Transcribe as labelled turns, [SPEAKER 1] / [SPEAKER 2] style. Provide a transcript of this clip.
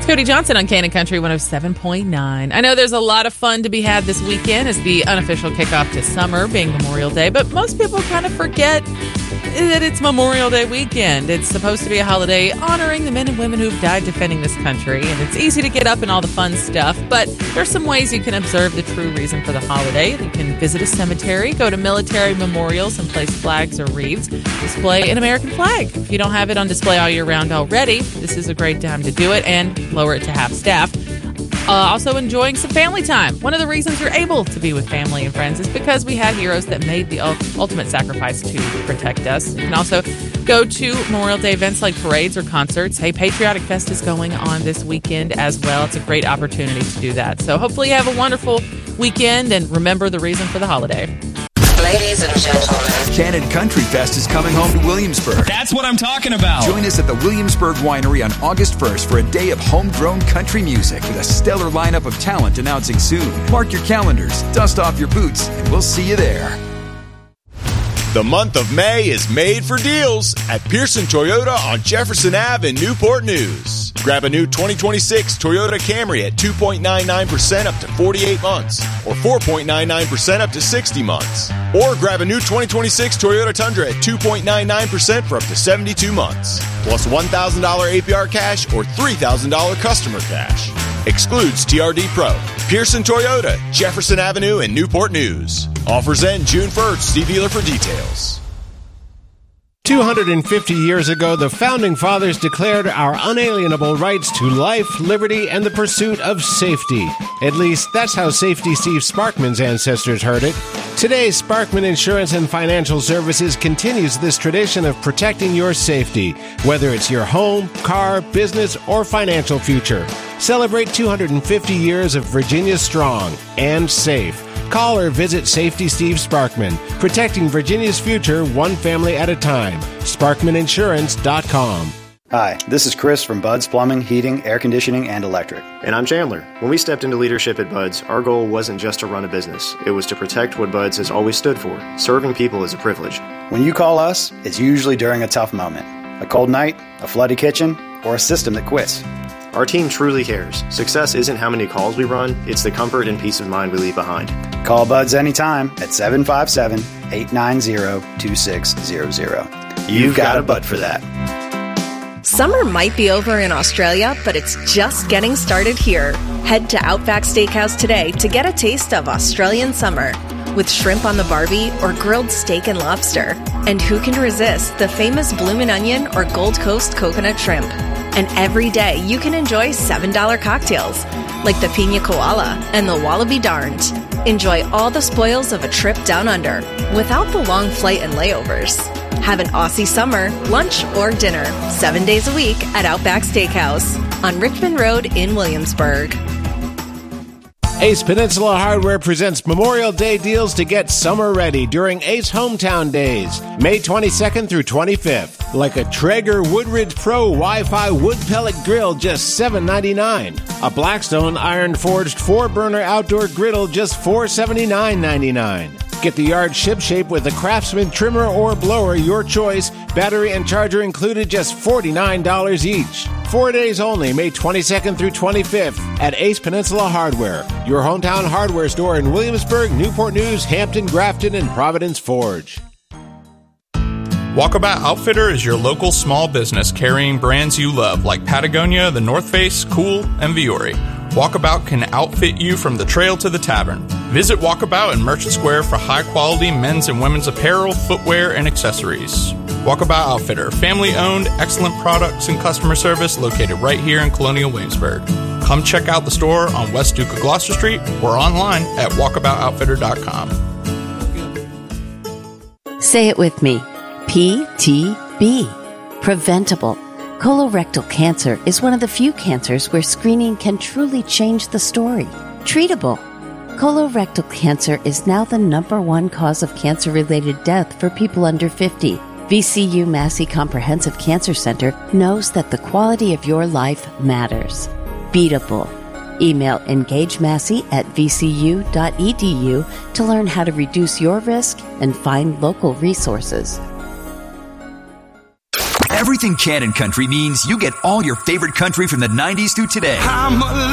[SPEAKER 1] Cody Johnson on Cannon Country 107.9. I know there's a lot of fun to be had this weekend as the unofficial kickoff to summer, being Memorial Day, but most people kind of forget that it's Memorial Day weekend. It's supposed to be a holiday honoring the men and women who've died defending this country, and it's easy to get up in all the fun stuff, but there's some ways you can observe the true reason for the holiday. You can visit a cemetery, go to military memorials and place flags or wreaths, display an American flag. If you don't have it on display all year round already, this is a great time to do it and lower it to half staff. Also enjoying some family time. One of the reasons you're able to be with family and friends is because we had heroes that made the ultimate sacrifice to protect us. You can also go to Memorial Day events like parades or concerts. Hey, Patriotic Fest is going on this weekend as well. It's a great opportunity to do that. So hopefully you have a wonderful weekend and remember the reason for the holiday.
[SPEAKER 2] Ladies and gentlemen,
[SPEAKER 3] Cannon Country Fest is coming home to Williamsburg.
[SPEAKER 4] That's what I'm talking about.
[SPEAKER 3] Join us at the Williamsburg Winery on August 1st for a day of homegrown country music with a stellar lineup of talent announcing soon. Mark your calendars, dust off your boots, and we'll see you there.
[SPEAKER 5] The month of May is made for deals at Pearson Toyota on Jefferson Ave in Newport News. Grab a new 2026 Toyota Camry at 2.99% up to 48 months or 4.99% up to 60 months. Or grab a new 2026 Toyota Tundra at 2.99% for up to 72 months. Plus $1,000 APR cash or $3,000 customer cash. Excludes TRD Pro. Pearson Toyota, Jefferson Avenue in Newport News. Offers end June 1st. See dealer for details.
[SPEAKER 6] 250 years ago, the Founding Fathers declared our unalienable rights to life, liberty, and the pursuit of safety. At least, that's how Safety Steve Sparkman's ancestors heard it. Today, Sparkman Insurance and Financial Services continues this tradition of protecting your safety, whether it's your home, car, business, or financial future. Celebrate 250 years of Virginia strong and safe. Call or visit Safety Steve Sparkman, protecting Virginia's future one family at a time. SparkmanInsurance.com.
[SPEAKER 7] Hi, this is Chris from Bud's Plumbing, Heating, Air Conditioning, and Electric.
[SPEAKER 8] And I'm Chandler. When we stepped into leadership at Bud's, our goal wasn't just to run a business. It was to protect what Bud's has always stood for. Serving people is a privilege.
[SPEAKER 7] When you call us, it's usually during a tough moment. A cold night, a flooded kitchen, or a system that quits.
[SPEAKER 8] Our team truly cares. Success isn't how many calls we run, it's the comfort and peace of mind we leave behind.
[SPEAKER 7] Call Bud's anytime at 757-890-2600. You've got a Bud for that.
[SPEAKER 9] Summer might be over in Australia, but it's just getting started here. Head to Outback Steakhouse today to get a taste of Australian summer with shrimp on the barbie or grilled steak and lobster. And who can resist the famous bloomin' onion or Gold Coast coconut shrimp? And every day you can enjoy $7 cocktails like the Pina Koala and the Wallaby Darned. Enjoy all the spoils of a trip down under without the long flight and layovers. Have an Aussie summer, lunch or dinner, 7 days a week at Outback Steakhouse on Richmond Road in Williamsburg.
[SPEAKER 6] Ace Peninsula Hardware presents Memorial Day deals to get summer ready during Ace Hometown Days, May 22nd through 25th. Like a Traeger Woodridge Pro Wi-Fi wood pellet grill, just $7.99. A Blackstone Iron Forged 4-burner outdoor griddle, just $479.99. Get the yard ship shape with a Craftsman trimmer or blower, your choice. Battery and charger included, just $49 each. 4 days only, May 22nd through 25th at Ace Peninsula Hardware, your hometown hardware store in Williamsburg, Newport News, Hampton, Grafton, and Providence Forge.
[SPEAKER 10] Walkabout Outfitter is your local small business carrying brands you love like Patagonia, The North Face, Cool, and Viore. Walkabout can outfit you from the trail to the tavern. Visit Walkabout in Merchant Square for high-quality men's and women's apparel, footwear, and accessories. Walkabout Outfitter, family-owned, excellent products and customer service located right here in Colonial Williamsburg. Come check out the store on West Duke of Gloucester Street or online at walkaboutoutfitter.com.
[SPEAKER 11] Say it with me. PTB. Preventable. Colorectal cancer is one of the few cancers where screening can truly change the story. Treatable. Colorectal cancer is now the #1 cause of cancer-related death for people under 50. VCU Massey Comprehensive Cancer Center knows that the quality of your life matters. Beatable. Email engagemassey@vcu.edu to learn how to reduce your risk and find local resources.
[SPEAKER 3] Everything Cannon Country means you get all your favorite country from the 90s through today.
[SPEAKER 4] I'm a